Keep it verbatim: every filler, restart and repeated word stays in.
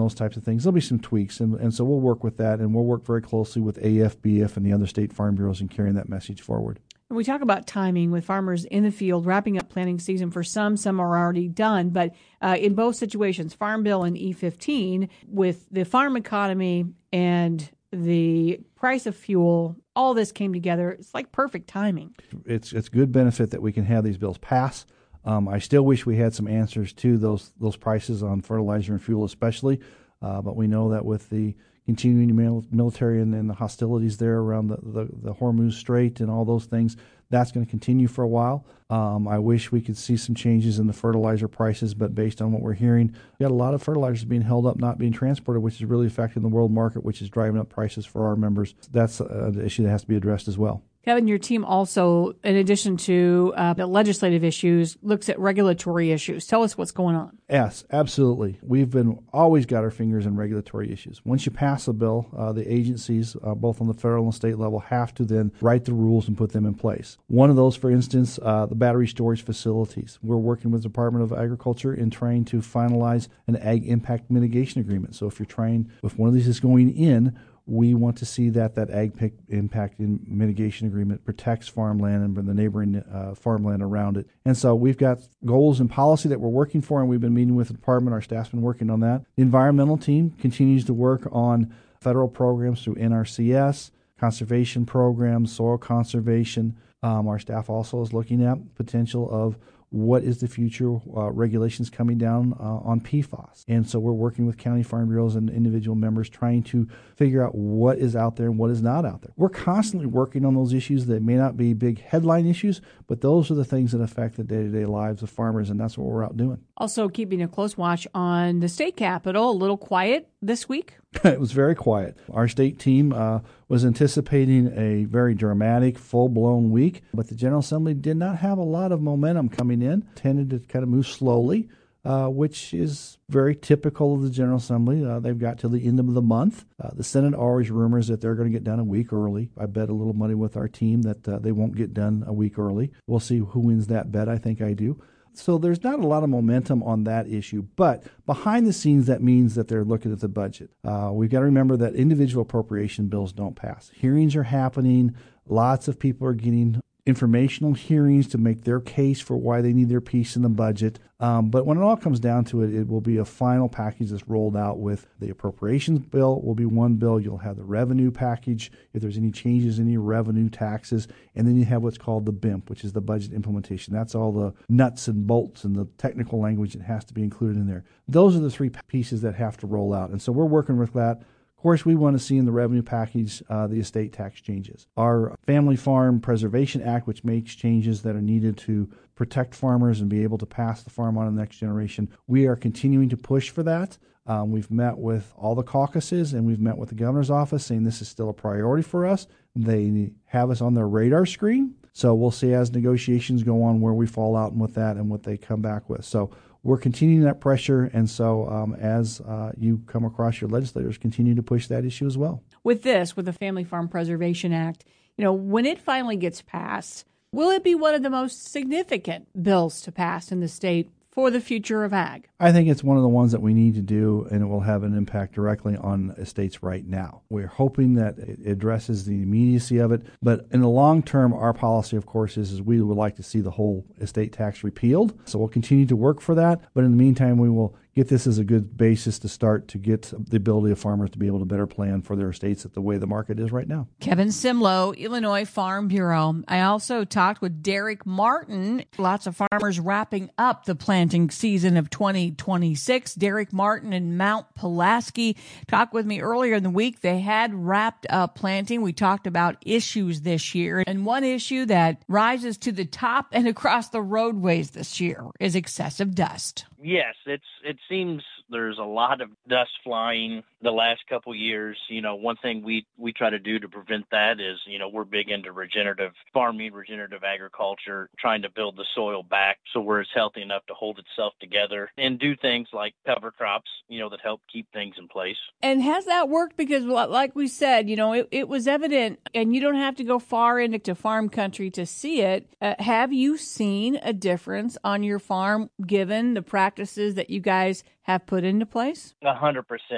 those types of things. There'll be some tweaks, and, and so we'll work with that, and we'll work very closely with A F, B F, and the other state farm bureaus in carrying that message forward. We talk about timing with farmers in the field, wrapping up planting season for some. Some are already done. But uh, in both situations, Farm Bill and E fifteen, with the farm economy and the price of fuel, all this came together. It's like perfect timing. It's it's good benefit that we can have these bills pass. Um, I still wish we had some answers to those those prices on fertilizer and fuel especially. Uh, but we know that with the continuing mil- military and, and the hostilities there around the, the, the Hormuz Strait and all those things, that's going to continue for a while. Um, I wish we could see some changes in the fertilizer prices, but based on what we're hearing, we got a lot of fertilizers being held up, not being transported, which is really affecting the world market, which is driving up prices for our members. That's an issue that has to be addressed as well. Kevin, your team also, in addition to uh, the legislative issues, looks at regulatory issues. Tell us what's going on. Yes, absolutely. We've been always got our fingers in regulatory issues. Once you pass a bill, uh, the agencies, uh, both on the federal and state level, have to then write the rules and put them in place. One of those, for instance, uh, the battery storage facilities. We're working with the Department of Agriculture in trying to finalize an ag impact mitigation agreement. So if you're trying, if one of these is going in, we want to see that that ag impact mitigation agreement protects farmland and the neighboring uh, farmland around it. And so we've got goals and policy that we're working for, and we've been meeting with the department. Our staff's been working on that. The environmental team continues to work on federal programs through N R C S, conservation programs, soil conservation. Um, our staff also is looking at potential of what is the future uh, regulations coming down uh, on P FAS. And so we're working with county farm bureaus and individual members trying to figure out what is out there and what is not out there. We're constantly working on those issues that may not be big headline issues, but those are the things that affect the day-to-day lives of farmers, and that's what we're out doing. Also keeping a close watch on the state capitol, a little quiet this week. It was very quiet. Our state team uh, was anticipating a very dramatic, full-blown week, but the General Assembly did not have a lot of momentum coming in, tended to kind of move slowly, uh, which is very typical of the General Assembly. Uh, they've got till the end of the month. Uh, the Senate always rumors that they're going to get done a week early. I bet a little money with our team that uh, they won't get done a week early. We'll see who wins that bet. I think I do. So there's not a lot of momentum on that issue. But behind the scenes, that means that they're looking at the budget. Uh, we've got to remember that individual appropriation bills don't pass. Hearings are happening. Lots of people are getting informational hearings to make their case for why they need their piece in the budget. Um, but when it all comes down to it, it will be a final package that's rolled out with the appropriations bill will be one bill. You'll have the revenue package, if there's any changes in any revenue taxes, and then you have what's called the B I M P, which is the budget implementation. That's all the nuts and bolts and the technical language that has to be included in there. Those are the three pieces that have to roll out. And so we're working with that. Of course, we want to see in the revenue package uh, the estate tax changes. Our Family Farm Preservation Act, which makes changes that are needed to protect farmers and be able to pass the farm on to the next generation. We are continuing to push for that. Um, we've met with all the caucuses and we've met with the governor's office saying this is still a priority for us. They have us on their radar screen. So we'll see as negotiations go on where we fall out with that and what they come back with. So we're continuing that pressure, and so um, as uh, you come across your legislators, continue to push that issue as well. With this, with the Family Farm Preservation Act, you know, when it finally gets passed, will it be one of the most significant bills to pass in the state for the future of ag? I think it's one of the ones that we need to do, and it will have an impact directly on estates right now. We're hoping that it addresses the immediacy of it, but in the long term, our policy, of course, is, is we would like to see the whole estate tax repealed. So we'll continue to work for that, but in the meantime, we will get this as a good basis to start to get the ability of farmers to be able to better plan for their estates at the way the market is right now. Kevin Simlo, Illinois Farm Bureau. I also talked with Derek Martin. Lots of farmers wrapping up the planting season of twenty twenty-six. Derek Martin in Mount Pulaski talked with me earlier in the week. They had wrapped up planting. We talked about issues this year. And one issue that rises to the top and across the roadways this year is excessive dust. Yes, it's it seems there's a lot of dust flying the last couple years. You know, one thing we, we try to do to prevent that is, you know, we're big into regenerative farming, regenerative agriculture, trying to build the soil back so where it's healthy enough to hold itself together and do things like cover crops, you know, that help keep things in place. And has that worked? Because like we said, you know, it, it was evident, and you don't have to go far into farm country to see it. Uh, have you seen a difference on your farm given the practices that you guys have put into place? A hundred percent.